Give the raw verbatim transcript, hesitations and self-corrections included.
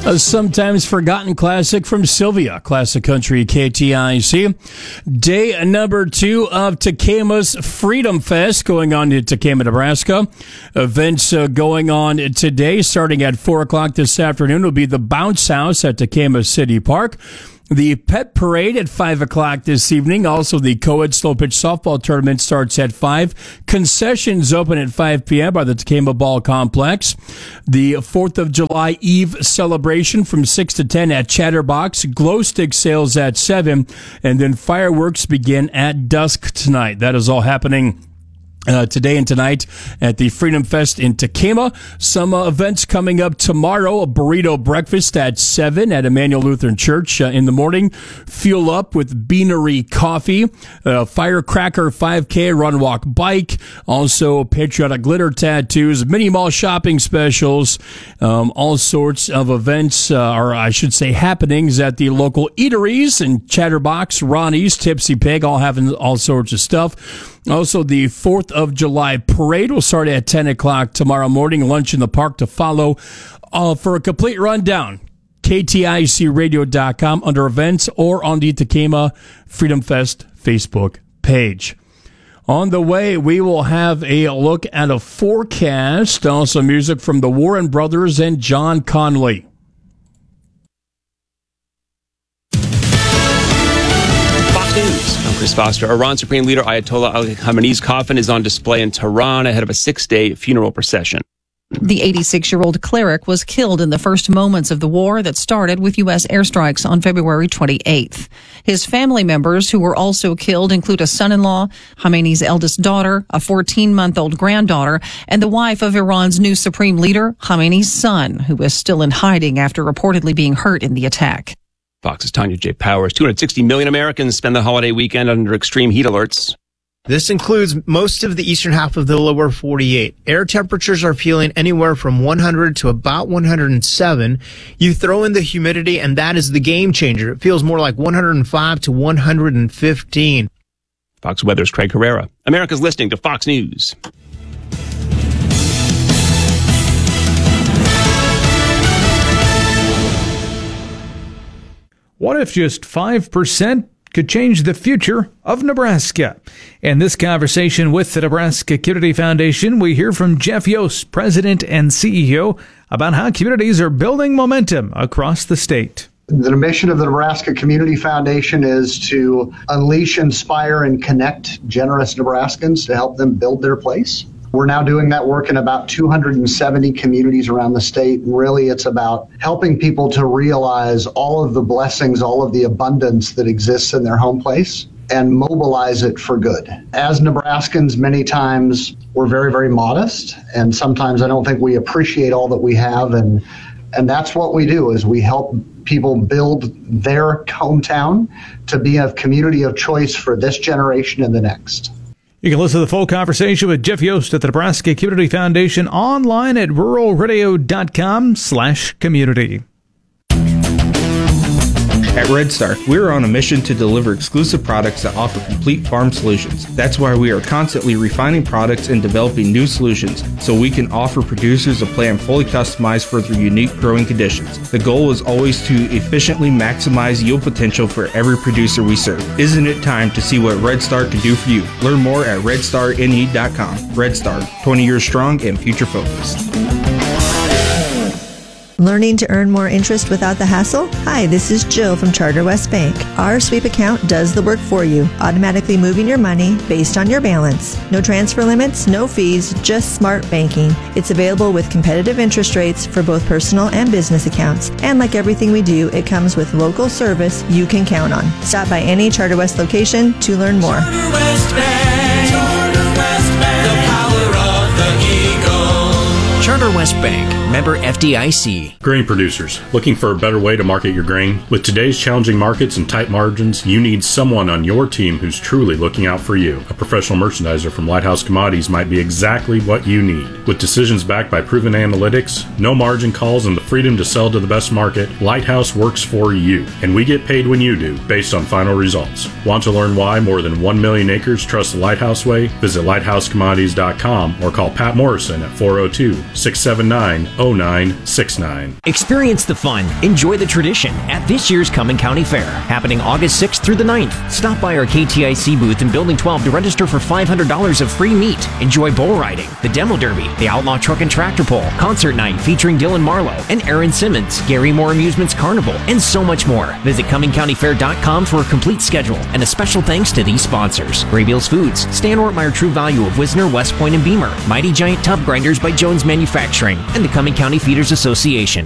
A sometimes forgotten classic from Sylvia, Classic Country K T I C. Day number two of Tequema's Freedom Fest going on in Tequema, Nebraska. Events uh, going on today, starting at four o'clock this afternoon, will be the Bounce House at Tequema City Park. The Pet Parade at five o'clock this evening. Also, the Co-Ed Slow Pitch Softball Tournament starts at five. Concessions open at five p.m. by the Tequema Ball Complex. The fourth of July Eve celebration from six to ten at Chatterbox. Glow stick sales at seven. And then fireworks begin at dusk tonight. That is all happening Uh, today and tonight at the Freedom Fest in Tequema. Some uh, events coming up tomorrow. A burrito breakfast at seven at Emmanuel Lutheran Church uh, in the morning. Fuel up with Beanery Coffee. Uh, firecracker five K run walk bike. Also patriotic glitter tattoos. Mini mall shopping specials. Um, all sorts of events, uh, or I should say happenings at the local eateries and Chatterbox, Ronnie's, Tipsy Pig, all having all sorts of stuff. Also, the fourth of July parade will start at ten o'clock tomorrow morning. Lunch in the park to follow. Uh, for a complete rundown, K T I C radio dot com under events or on the Tequema Freedom Fest Facebook page. On the way, we will have a look at a forecast. Also, music from the Warren Brothers and John Conley. News. I'm Chris Foster. Iran Supreme Leader Ayatollah Ali Khamenei's coffin is on display in Tehran ahead of a six-day funeral procession. The eighty-six-year-old cleric was killed in the first moments of the war that started with U S airstrikes on February twenty-eighth. His family members who were also killed include a son-in-law, Khamenei's eldest daughter, a fourteen-month-old granddaughter, and the wife of Iran's new supreme leader, Khamenei's son, who is still in hiding after reportedly being hurt in the attack. Fox's Tanya J. Powers. two hundred sixty million Americans spend the holiday weekend under extreme heat alerts. This includes most of the eastern half of the lower forty-eight. Air temperatures are feeling anywhere from one hundred to about one hundred seven. You throw in the humidity, and that is the game changer. It feels more like one hundred five to one hundred fifteen. Fox Weather's Craig Herrera. America's listening to Fox News. What if just five percent could change the future of Nebraska? In this conversation with the Nebraska Community Foundation, we hear from Jeff Yost, President and C E O, about how communities are building momentum across the state. The mission of the Nebraska Community Foundation is to unleash, inspire, and connect generous Nebraskans to help them build their place. We're now doing that work in about two hundred seventy communities around the state. And really, it's about helping people to realize all of the blessings, all of the abundance that exists in their home place and mobilize it for good. As Nebraskans, many times we're very, very modest. And sometimes I don't think we appreciate all that we have. And, and that's what we do, is we help people build their hometown to be a community of choice for this generation and the next. You can listen to the full conversation with Jeff Yost at the Nebraska Community Foundation online at rural radio dot com slash community. At Red Star, we are on a mission to deliver exclusive products that offer complete farm solutions. That's why we are constantly refining products and developing new solutions so we can offer producers a plan fully customized for their unique growing conditions. The goal is always to efficiently maximize yield potential for every producer we serve. Isn't it time to see what Red Star can do for you? Learn more at red star n e dot com. Red Star, twenty years strong and future focused. Learning to earn more interest without the hassle? Hi, this is Jill from Charter West Bank. Our sweep account does the work for you, automatically moving your money based on your balance. No transfer limits, no fees, just smart banking. It's available with competitive interest rates for both personal and business accounts. And like everything we do, it comes with local service you can count on. Stop by any Charter West location to learn more. Charter West Bank. Charter West Bank. The power of the eagle. Charter West Bank. Member F D I C. Grain producers, looking for a better way to market your grain? With today's challenging markets and tight margins, you need someone on your team who's truly looking out for you. A professional merchandiser from Lighthouse Commodities might be exactly what you need. With decisions backed by proven analytics, no margin calls, and the freedom to sell to the best market, Lighthouse works for you. And we get paid when you do, based on final results. Want to learn why more than one million acres trust the Lighthouse Way? Visit lighthouse commodities dot com or call Pat Morrison at four oh two, six seven nine, oh nine six nine. Experience the fun, enjoy the tradition at this year's Cumming County Fair, happening August sixth through the ninth. Stop by our K T I C booth in Building twelve to register for five hundred dollars of free meat. Enjoy bull riding, the demo derby, the outlaw truck and tractor pull, concert night featuring Dylan Marlowe and Aaron Simmons, Gary Moore Amusements Carnival, and so much more. Visit Cumming County Fair dot com for a complete schedule, and a special thanks to these sponsors: Graybeals Foods, Stan Ortmeyer True Value of Wisner, West Point, and Beamer, Mighty Giant Tub Grinders by Jones Manufacturing, and the Cumming County Feeders Association.